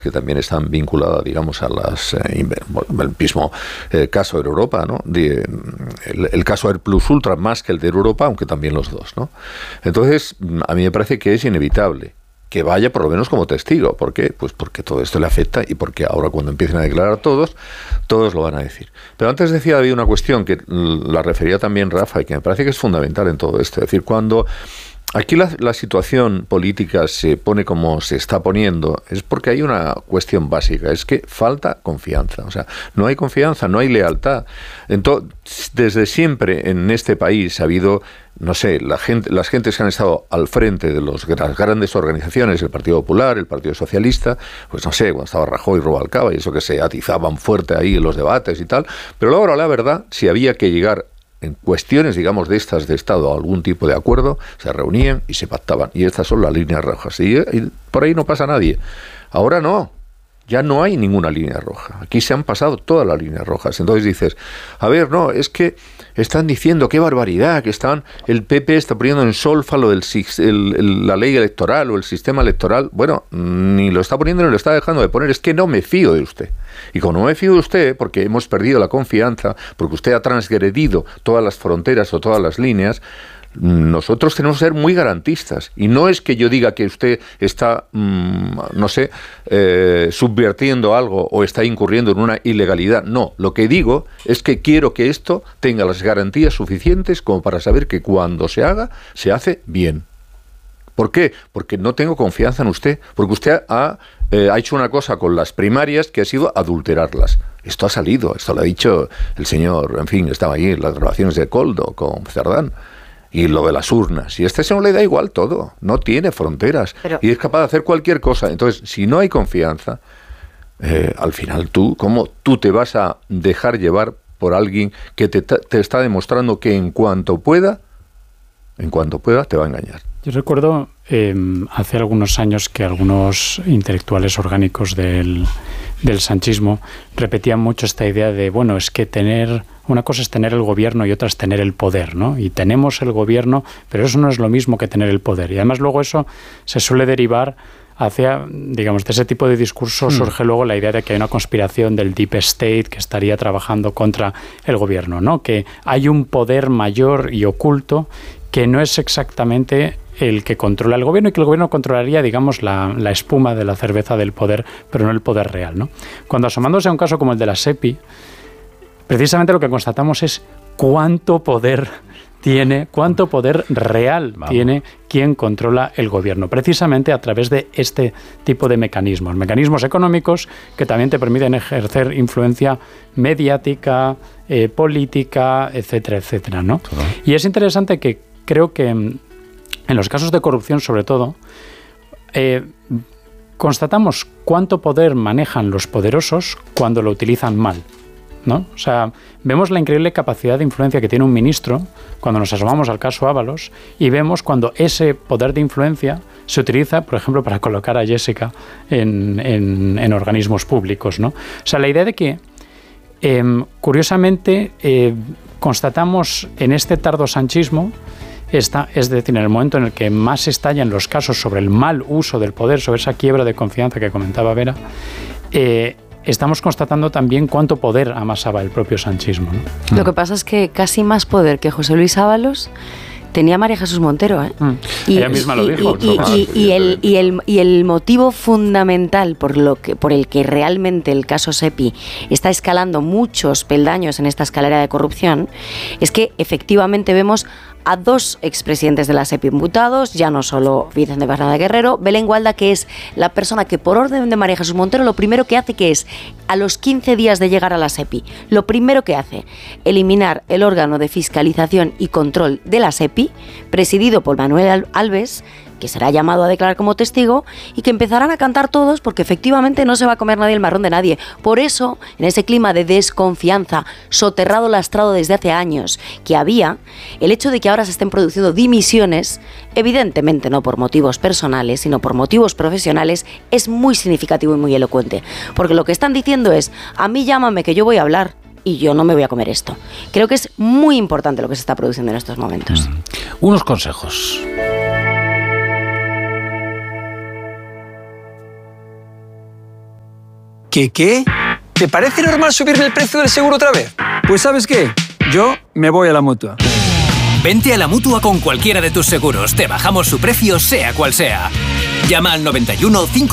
que también están vinculadas, digamos, a las el mismo caso de Europa, ¿no? El caso Air Plus Ultra más que el de Europa, aunque también los dos, ¿no? Entonces, a mí me parece que es inevitable que vaya por lo menos como testigo. ¿Por qué? Pues porque todo esto le afecta y porque ahora cuando empiecen a declarar todos lo van a decir. Pero antes decía David una cuestión que la refería también Rafa y que me parece que es fundamental en todo esto. Es decir, cuando aquí la situación política se pone como se está poniendo, es porque hay una cuestión básica, es que falta confianza. O sea, no hay confianza, no hay lealtad. Entonces, desde siempre en este país ha habido, no sé, las gentes que han estado al frente de las grandes organizaciones, el Partido Popular, el Partido Socialista, pues no sé, cuando estaba Rajoy y Rubalcaba y eso que se atizaban fuerte ahí en los debates y tal, pero luego la verdad, si había que llegar en cuestiones, digamos, de estas de Estado, algún tipo de acuerdo, se reunían y se pactaban. Y estas son las líneas rojas. Y por ahí no pasa nadie. Ahora no. Ya no hay ninguna línea roja. Aquí se han pasado todas las líneas rojas. Entonces dices, a ver, no, es que están diciendo, qué barbaridad, que el PP está poniendo en solfa lo del la ley electoral o el sistema electoral. Bueno, ni lo está poniendo ni lo está dejando de poner. Es que no me fío de usted. Y como no me fío de usted, porque hemos perdido la confianza, porque usted ha transgredido todas las fronteras o todas las líneas, nosotros tenemos que ser muy garantistas. Y no es que yo diga que usted está, no sé, subvirtiendo algo o está incurriendo en una ilegalidad. No, lo que digo es que quiero que esto tenga las garantías suficientes como para saber que cuando se haga, se hace bien. ¿Por qué? Porque no tengo confianza en usted, porque usted ha hecho una cosa con las primarias que ha sido adulterarlas. Esto ha salido, esto lo ha dicho el señor, en fin, estaba ahí en las grabaciones de Coldo con Cerdán. Y lo de las urnas. Y a este señor le da igual todo. No tiene fronteras. Y es capaz de hacer cualquier cosa. Entonces, si no hay confianza, al final ¿cómo tú te vas a dejar llevar por alguien que te está demostrando que en cuanto pueda, te va a engañar? Yo recuerdo hace algunos años que algunos intelectuales orgánicos del sanchismo repetían mucho esta idea de, bueno, es que una cosa es tener el gobierno y otra es tener el poder, ¿no? Y tenemos el gobierno, pero eso no es lo mismo que tener el poder. Y además luego eso se suele derivar hacia, digamos, de ese tipo de discurso surge luego la idea de que hay una conspiración del Deep State que estaría trabajando contra el gobierno, ¿no? Que hay un poder mayor y oculto que no es exactamente el que controla el gobierno y que el gobierno controlaría, digamos, la espuma de la cerveza del poder, pero no el poder real, ¿no? Cuando asomándose a un caso como el de la SEPI, precisamente lo que constatamos es cuánto poder real tiene quien controla el gobierno, precisamente a través de este tipo de mecanismos económicos que también te permiten ejercer influencia mediática, política, etcétera, etcétera, ¿no? Y es interesante que creo que en los casos de corrupción, sobre todo, constatamos cuánto poder manejan los poderosos cuando lo utilizan mal, ¿no? O sea, vemos la increíble capacidad de influencia que tiene un ministro cuando nos asomamos al caso Ábalos y vemos cuando ese poder de influencia se utiliza, por ejemplo, para colocar a Jessica en organismos públicos, ¿no? O sea, la idea de que, curiosamente, constatamos en este tardosanchismo, es decir, en el momento en el que más estallan los casos sobre el mal uso del poder, sobre esa quiebra de confianza que comentaba Vera, estamos constatando también cuánto poder amasaba el propio sanchismo, ¿no? Lo que pasa es que casi más poder que José Luis Ábalos tenía María Jesús Montero, ¿eh? Ella misma lo dijo. Y el motivo fundamental por el que realmente el caso SEPI está escalando muchos peldaños en esta escalera de corrupción es que efectivamente vemos a dos expresidentes de la SEPI imputados, ya no solo Vicente Bernabé Guerrero, Belén Gualda, que es la persona que por orden de María Jesús Montero lo primero que hace, que es a los 15 días de llegar a la SEPI, lo primero que hace, eliminar el órgano de fiscalización y control de la SEPI, presidido por Manuel Alves, que será llamado a declarar como testigo y que empezarán a cantar todos porque efectivamente no se va a comer nadie el marrón de nadie. Por eso, en ese clima de desconfianza, soterrado, lastrado desde hace años que había, el hecho de que ahora se estén produciendo dimisiones, evidentemente no por motivos personales, sino por motivos profesionales, es muy significativo y muy elocuente. Porque lo que están diciendo es, a mí llámame que yo voy a hablar y yo no me voy a comer esto. Creo que es muy importante lo que se está produciendo en estos momentos. Unos consejos. ¿Qué? ¿Te parece normal subirme el precio del seguro otra vez? Pues ¿sabes qué? Yo me voy a la Mutua. Vente a la Mutua con cualquiera de tus seguros. Te bajamos su precio, sea cual sea. Llama al 91 5